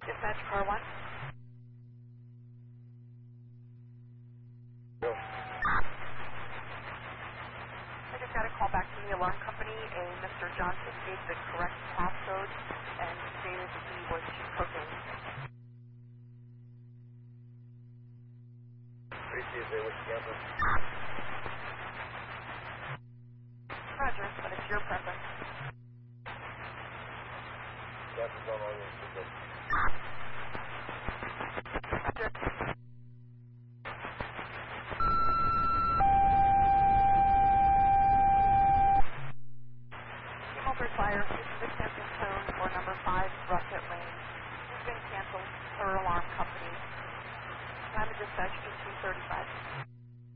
Dispatch car 1. Yo. I just got a call back from the alarm company. A Mr. Johnson gave the correct passcode and stated that he was cooking. Appreciate it. What's together? Roger, but it's your preference. That's all I want to do.